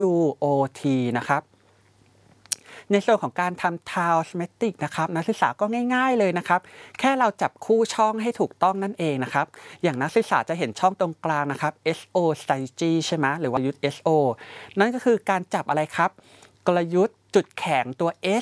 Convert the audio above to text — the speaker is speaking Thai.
WOT นะครับในส่วนของการทำ Arithmetic นะครับนักศึกษาก็ง่ายๆเลยนะครับแค่เราจับคู่ช่องให้ถูกต้องนั่นเองนะครับอย่างนักศึกษาจะเห็นช่องตรงกลางนะครับ SO strategy ใช่ไหมหรือว่ากลยุทธ์ SO นั่นก็คือการจับอะไรครับกลยุทธ์จุดแข็งตัว